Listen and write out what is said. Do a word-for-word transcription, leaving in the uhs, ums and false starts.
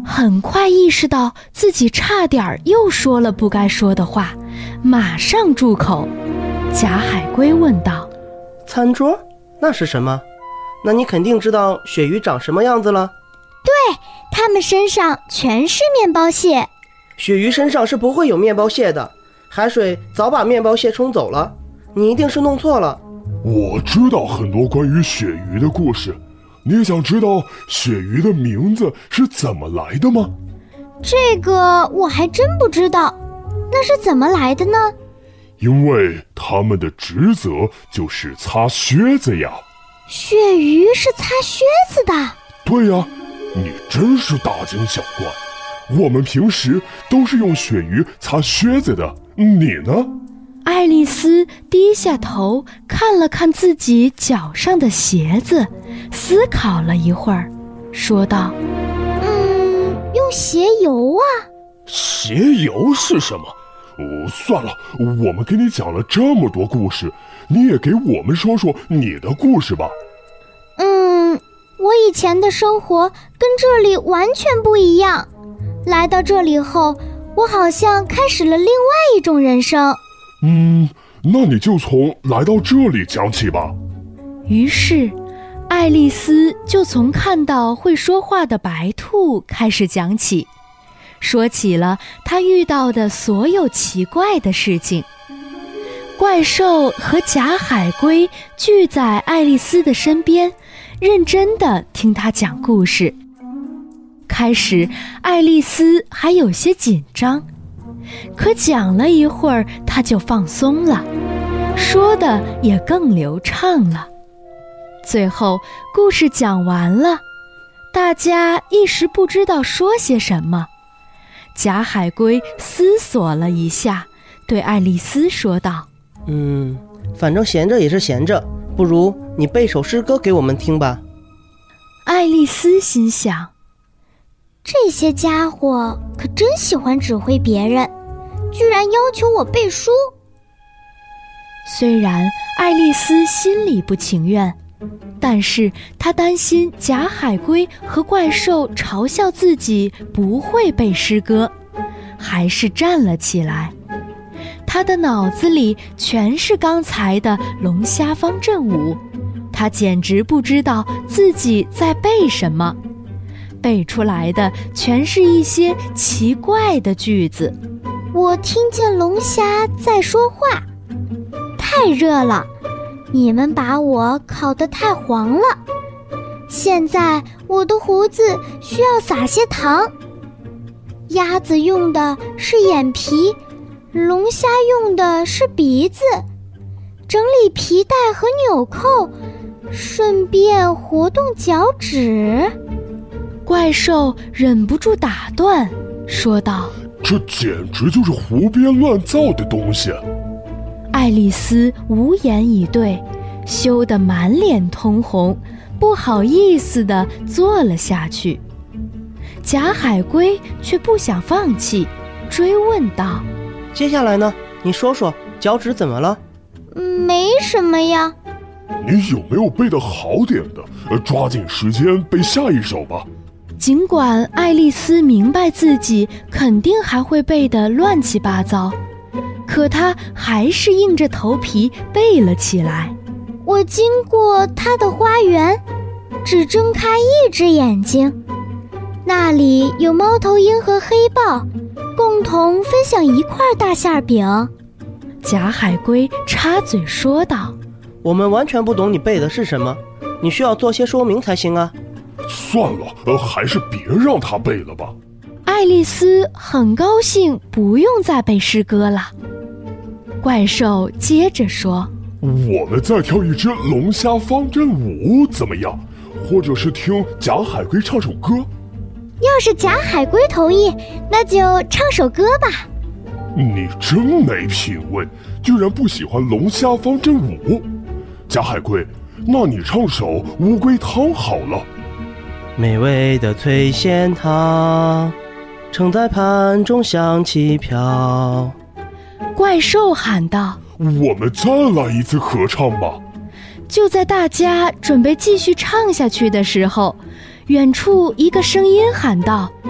很快意识到自己差点又说了不该说的话，马上住口。贾海龟问道： 餐桌？那是什么？那你肯定知道鳕鱼长什么样子了。 对，它们身上全是面包屑。 鳕鱼身上是不会有面包屑的，海水早把面包屑冲走了，你一定是弄错了。 我知道很多关于鳕鱼的故事，你想知道鳕鱼的名字是怎么来的吗？ 这个我还真不知道，那是怎么来的呢？ 因为它们的职责就是擦靴子呀。 鳕鱼是擦靴子的？ 对呀，你真是大惊小怪。我们平时都是用鳕鱼擦靴子的，你呢？ 爱丽丝低下头看了看自己脚上的鞋子，思考了一会儿，说道： 嗯，用鞋油啊。 鞋油是什么？哦，算了，我们给你讲了这么多故事，你也给我们说说你的故事吧。 嗯，我以前的生活跟这里完全不一样。来到这里后，我好像开始了另外一种人生。 嗯，那你就从来到这里讲起吧。 于是，爱丽丝就从看到会说话的白兔开始讲起，说起了她遇到的所有奇怪的事情。怪兽和假海龟聚在爱丽丝的身边，认真地听她讲故事。开始，爱丽丝还有些紧张，可讲了一会儿，她就放松了，说的也更流畅了。最后，故事讲完了，大家一时不知道说些什么。假海龟思索了一下，对爱丽丝说道： 嗯，反正闲着也是闲着，不如你背首诗歌给我们听吧。 爱丽丝心想， 这些家伙可真喜欢指挥别人，居然要求我背书。 虽然爱丽丝心里不情愿，但是她担心假海龟和怪兽嘲笑自己不会背诗歌，还是站了起来。她的脑子里全是刚才的龙虾方阵舞，她简直不知道自己在背什么，背出来的全是一些奇怪的句子。 我听见龙虾在说话，太热了，你们把我烤得太黄了，现在我的胡子需要撒些糖。鸭子用的是眼皮，龙虾用的是鼻子，整理皮带和纽扣，顺便活动脚趾。 怪兽忍不住打断，说道： 这简直就是胡编乱造的东西。 爱丽丝无言以对，羞得满脸通红，不好意思地坐了下去。假海龟却不想放弃，追问道： 接下来呢？你说说，脚趾怎么了？ 没什么呀。 你有没有背得好点的？抓紧时间背下一首吧。 尽管爱丽丝明白自己肯定还会背得乱七八糟，可她还是硬着头皮背了起来。 我经过她的花园，只睁开一只眼睛，那里有猫头鹰和黑豹，共同分享一块大馅饼。 假海龟插嘴说道： 我们完全不懂你背的是什么，你需要做些说明才行啊。 算了，呃，还是别让他背了吧。 爱丽丝很高兴不用再背诗歌了。怪兽接着说： 我们再跳一支龙虾方阵舞怎么样？或者是听假海龟唱首歌？ 要是假海龟同意，那就唱首歌吧。 你真没品味，居然不喜欢龙虾方阵舞。假海龟，那你唱首乌龟汤好了。 美味的脆馅汤，盛在盘中香气飘。 怪兽喊道： 我们再来一次合唱吧。 就在大家准备继续唱下去的时候，远处一个声音喊道：